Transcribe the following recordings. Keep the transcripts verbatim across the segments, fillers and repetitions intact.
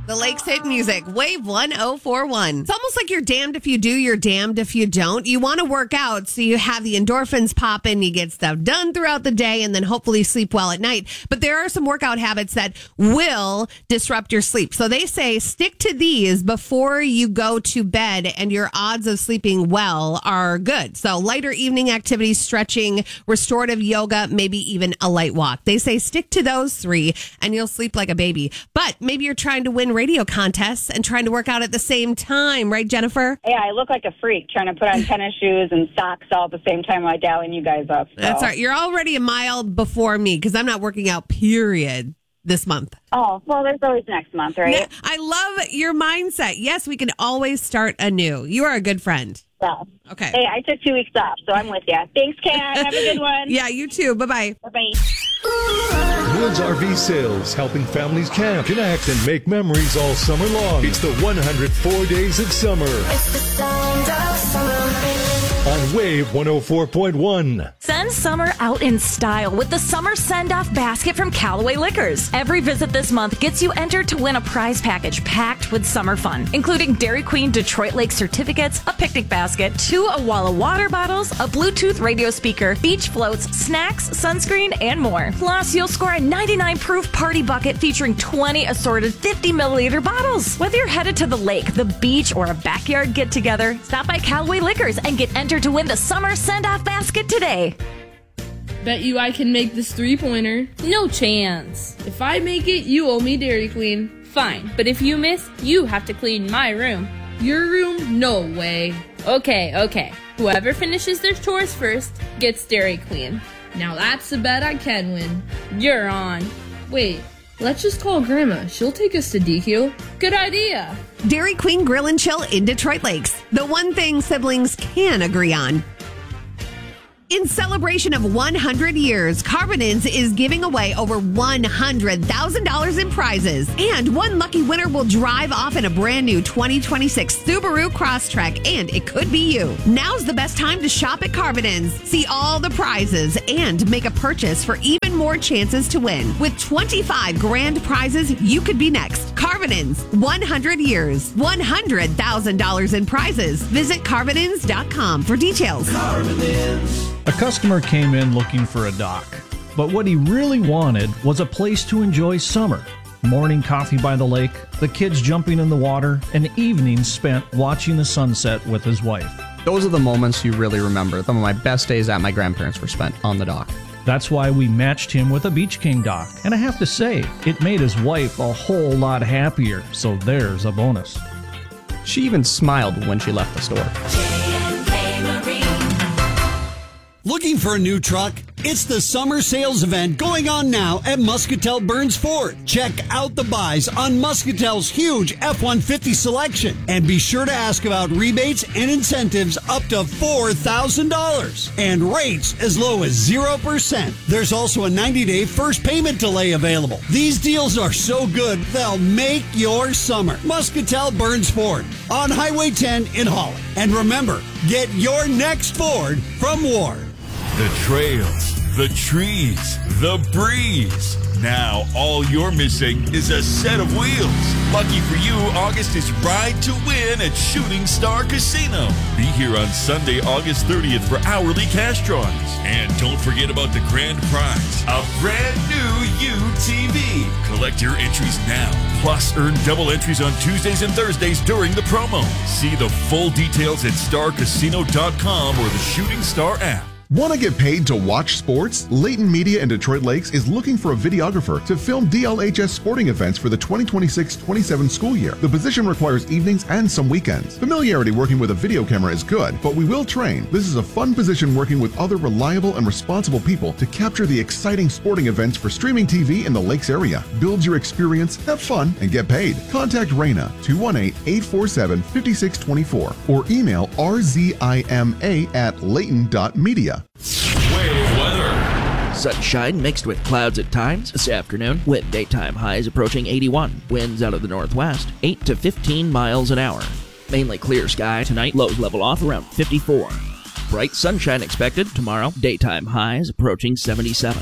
The Lakes hit music, Wave one oh four point one. It's almost like you're damned if you do, you're damned if you don't. You want to work out so you have the endorphins popping, you get stuff done throughout the day, and then hopefully sleep well at night. But there are some workout habits that will disrupt your sleep. So they say stick to these before you go to bed, and your odds of sleeping well are good. So lighter evening activities, stretching, restorative yoga, maybe even a light walk. They say stick to those three, and you'll sleep like a baby. But maybe you're trying to win radio contests and trying to work out at the same time, right, Jennifer? Yeah, I look like a freak trying to put on tennis shoes and socks all at the same time while dialing you guys up. So. That's all right. You're already a mile before me because I'm not working out, period, this month. Oh, well, there's always next month, right? Yeah, I love your mindset. Yes, we can always start anew. You are a good friend. Yeah. Okay. Hey, I took two weeks off, so I'm with you. Thanks, Kat. Have a good one. Yeah, you too. Bye-bye. Bye-bye. Woods R V Sales, helping families camp, connect, and make memories all summer long. It's the one hundred four Days of Summer. It's the sound of summer. On Wave one oh four point one. Send summer out in style with the Summer Send-Off Basket from Callaway Liquors. Every visit this month gets you entered to win a prize package packed with summer fun, including Dairy Queen Detroit Lake certificates, a picnic basket, two Awala water bottles, a Bluetooth radio speaker, beach floats, snacks, sunscreen, and more. Plus, you'll score a ninety-nine proof party bucket featuring twenty assorted fifty milliliter bottles. Whether you're headed to the lake, the beach, or a backyard get-together, stop by Callaway Liquors and get entered to win the Summer Send-Off Basket today. Bet you I can make this three-pointer. No chance. If I make it, you owe me Dairy Queen. Fine, but if you miss, you have to clean my room. Your room? No way. Okay, okay. Whoever finishes their chores first gets Dairy Queen. Now that's a bet I can win. You're on. Wait, let's just call Grandma. She'll take us to D Q. Good idea. Dairy Queen Grill and Chill in Detroit Lakes. The one thing siblings can agree on. In celebration of one hundred years, Carbonins is giving away over one hundred thousand dollars in prizes. And one lucky winner will drive off in a brand new twenty twenty-six Subaru Crosstrek, and it could be you. Now's the best time to shop at Carbonins. See all the prizes and make a purchase for even more chances to win. With twenty-five grand prizes, you could be next. Carbonins, one hundred years, one hundred thousand dollars in prizes. Visit carbonins dot com for details. Carbonins. A customer came in looking for a dock, but what he really wanted was a place to enjoy summer. Morning coffee by the lake, the kids jumping in the water, and evenings spent watching the sunset with his wife. Those are the moments you really remember. Some of my best days at my grandparents were spent on the dock. That's why we matched him with a Beach King dock. And I have to say, it made his wife a whole lot happier, so there's a bonus. She even smiled when she left the store. Looking for a new truck? It's the summer sales event going on now at Muscatel Burns Ford. Check out the buys on Muscatel's huge F one fifty selection. And be sure to ask about rebates and incentives up to four thousand dollars. And rates as low as zero percent. There's also a ninety-day first payment delay available. These deals are so good, they'll make your summer. Muscatel Burns Ford on Highway ten in Holland. And remember, get your next Ford from Ward. The trails, the trees, the breeze. Now all you're missing is a set of wheels. Lucky for you, August is Ride to Win at Shooting Star Casino. Be here on Sunday, August thirtieth for hourly cash drawings. And don't forget about the grand prize, a brand new U T V. Collect your entries now. Plus, earn double entries on Tuesdays and Thursdays during the promo. See the full details at star casino dot com or the Shooting Star app. Want to get paid to watch sports? Layton Media in Detroit Lakes is looking for a videographer to film D L H S sporting events for the twenty twenty-six twenty-seven school year. The position requires evenings and some weekends. Familiarity working with a video camera is good, but we will train. This is a fun position working with other reliable and responsible people to capture the exciting sporting events for streaming T V in the Lakes area. Build your experience, have fun, and get paid. Contact Raina, two one eight, eight four seven, five six two four or email r z i m a at layton dot media. Wave weather. Sunshine mixed with clouds at times this afternoon, with daytime highs approaching eighty-one. Winds out of the northwest, eight to fifteen miles an hour. Mainly clear sky tonight, lows level off around fifty-four. Bright sunshine expected tomorrow, daytime highs approaching seventy-seven.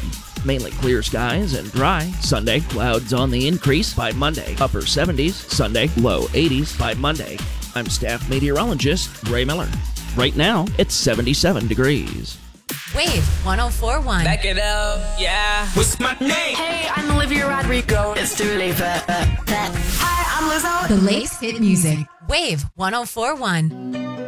mainly clear skies and dry. Sunday, clouds on the increase by Monday. Upper seventies. Sunday, low eighties by Monday. I'm staff meteorologist Ray Miller. Right now, it's seventy-seven degrees. Wave one oh four point one. Back it up, yeah. What's my name? Hey, I'm Olivia Rodrigo. It's Dua Lipa. Hi, I'm Lizzo. The Lakes Hit Music. Wave one oh four point one.